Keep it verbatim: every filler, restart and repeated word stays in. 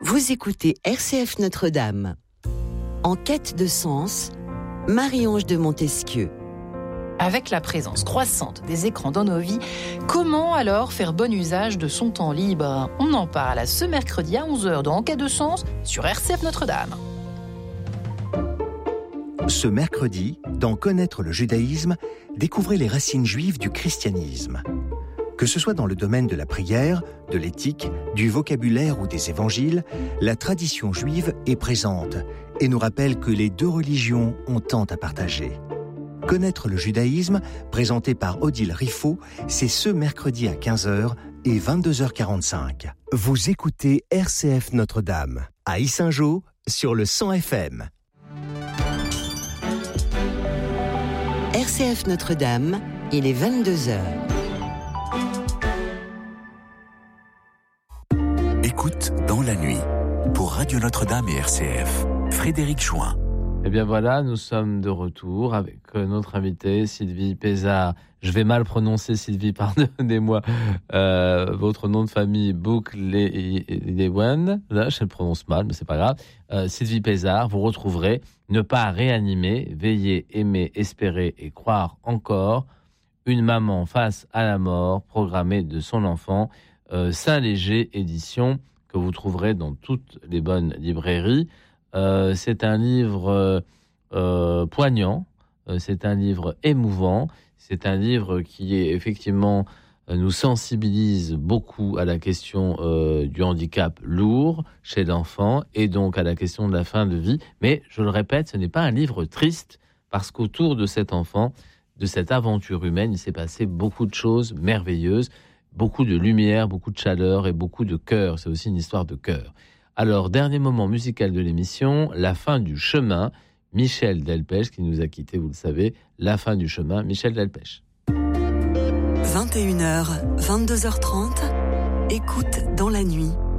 Vous écoutez R C F Notre-Dame. En quête de sens, Marie-Ange de Montesquieu. Avec la présence croissante des écrans dans nos vies, comment alors faire bon usage de son temps libre ? On en parle ce mercredi à onze heures dans En quête de sens sur R C F Notre-Dame. Ce mercredi, dans Connaître le judaïsme, découvrez les racines juives du christianisme. Que ce soit dans le domaine de la prière, de l'éthique, du vocabulaire ou des évangiles, la tradition juive est présente et nous rappelle que les deux religions ont tant à partager. Connaître le judaïsme, présenté par Odile Riffaut, c'est ce mercredi à quinze heures et vingt-deux heures quarante-cinq. Vous écoutez R C F Notre-Dame, à Yssingeaux, sur le cent F M. R C F Notre-Dame, il est vingt-deux heures. Écoute dans la nuit, pour Radio Notre-Dame et R C F, Frédéric Join. Eh bien voilà, nous sommes de retour avec notre invitée Sylvie Pézard. Je vais mal prononcer, Sylvie, pardonnez-moi, euh, votre nom de famille, Bouk-Lewan. Là, je le prononce mal, mais c'est pas grave. Euh, Sylvie Pézard, vous retrouverez Ne pas réanimer, veiller, aimer, espérer et croire encore. Une maman face à la mort, programmée de son enfant. Euh, Saint-Léger édition, que vous trouverez dans toutes les bonnes librairies. Euh, c'est un livre euh, euh, poignant, euh, c'est un livre émouvant, c'est un livre qui est, effectivement euh, nous sensibilise beaucoup à la question euh, du handicap lourd chez l'enfant et donc à la question de la fin de vie. Mais je le répète, ce n'est pas un livre triste parce qu'autour de cet enfant, de cette aventure humaine, il s'est passé beaucoup de choses merveilleuses, beaucoup de lumière, beaucoup de chaleur et beaucoup de cœur. C'est aussi une histoire de cœur. Alors, dernier moment musical de l'émission, La fin du chemin, Michel Delpech, qui nous a quittés, vous le savez, La fin du chemin, Michel Delpech. vingt et une heures, vingt-deux heures trente, écoute dans la nuit.